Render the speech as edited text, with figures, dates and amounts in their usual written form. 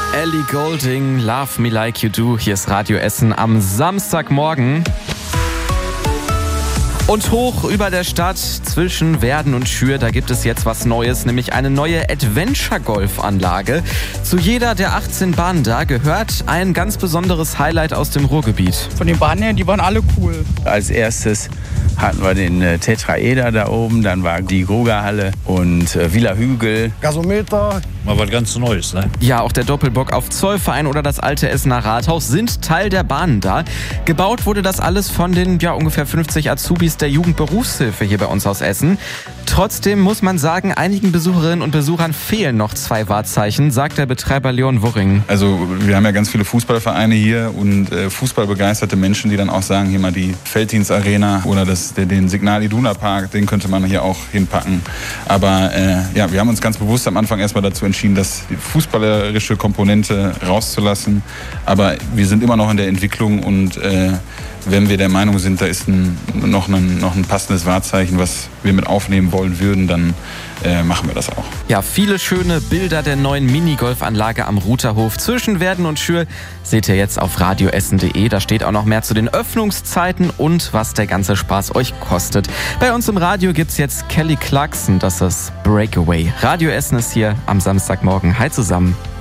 Ellie Goulding, Love Me Like You Do. Hier ist Radio Essen am Samstagmorgen. Und hoch über der Stadt zwischen Werden und Schür, da gibt es jetzt was Neues, nämlich eine neue Adventure-Golf-Anlage. Zu jeder der 18 Bahnen da gehört ein ganz besonderes Highlight aus dem Ruhrgebiet. Von den Bahnen her, die waren alle cool. Als erstes hatten wir den Tetraeder da oben, dann war die Grugerhalle und Villa Hügel. Gasometer. Mal was ganz Neues, ne? Ja, auch der Doppelbock auf Zollverein oder das alte Essener Rathaus sind Teil der Bahnen da. Gebaut wurde das alles von den ungefähr 50 Azubis der Jugendberufshilfe hier bei uns aus Essen. Trotzdem muss man sagen, einigen Besucherinnen und Besuchern fehlen noch 2 Wahrzeichen, sagt der Betreiber Leon Wurring. Also wir haben ja ganz viele Fußballvereine hier und fußballbegeisterte Menschen, die dann auch sagen, hier mal die Felddienstarena oder den Signal Iduna Park, den könnte man hier auch hinpacken. Aber wir haben uns ganz bewusst am Anfang erstmal dazu entschieden, das die fußballerische Komponente rauszulassen. Aber wir sind immer noch in der Entwicklung und wenn wir der Meinung sind, da ist noch ein passendes Wahrzeichen, was wir mit aufnehmen wollen würden, dann machen wir das auch. Ja, viele schöne Bilder der neuen Minigolfanlage am Rutherhof zwischen Werden und Schür seht ihr jetzt auf radioessen.de. Da steht auch noch mehr zu den Öffnungszeiten und was der ganze Spaß euch kostet. Bei uns im Radio gibt's jetzt Kelly Clarkson, das ist Breakaway. Radio Essen ist hier am Samstagmorgen. Hi zusammen.